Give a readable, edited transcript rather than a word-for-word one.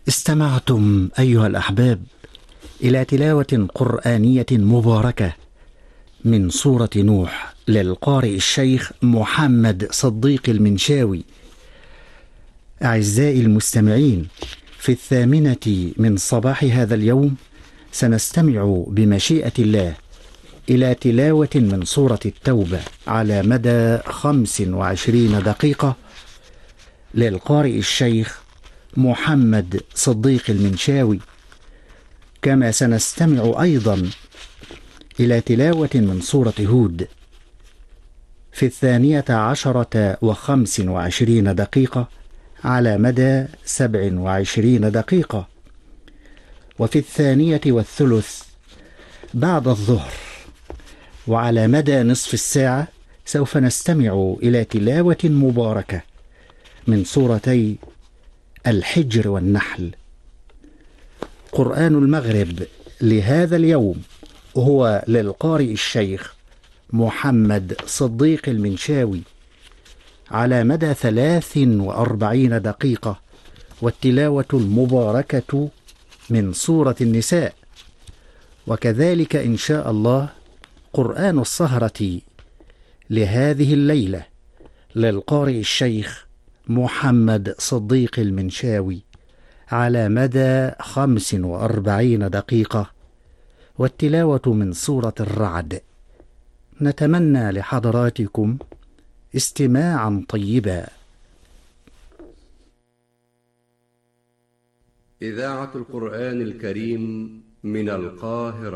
استمعتم أيها الأحباب إلى تلاوة قرآنية مباركة من سورة نوح للقارئ الشيخ محمد صديق المنشاوي. أعزائي المستمعين، في 8 من صباح هذا اليوم سنستمع بمشيئة الله إلى تلاوة من سورة التوبة على مدى 25 دقيقة للقارئ الشيخ محمد صديق المنشاوي. كما سنستمع أيضا إلى تلاوة من سورة هود في 12 و25 دقيقة على مدى 27 دقيقة. وفي 2:03 بعد الظهر وعلى مدى نصف الساعة سوف نستمع إلى تلاوة مباركة من سورتي الحجر والنحل. قرآن المغرب لهذا اليوم هو للقارئ الشيخ محمد صديق المنشاوي على مدى 43 دقيقة، والتلاوة المباركة من سورة النساء. وكذلك إن شاء الله قرآن السهرة لهذه الليلة للقارئ الشيخ محمد صديق المنشاوي على مدى 45 دقيقة، والتلاوة من سورة الرعد. نتمنى لحضراتكم استماعا طيبا. إذاعة القرآن الكريم من القاهرة.